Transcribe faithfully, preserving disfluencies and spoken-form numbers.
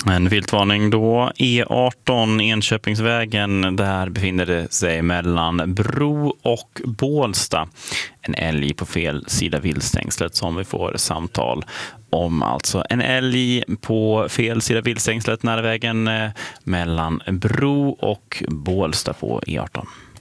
En viltvarning då. E arton Enköpingsvägen, där befinner det sig mellan Bro och Bålsta. En älg på fel sida viltstängslet som vi får samtal om. Alltså en älg på fel sida viltstängslet nära vägen mellan Bro och Bålsta på E arton.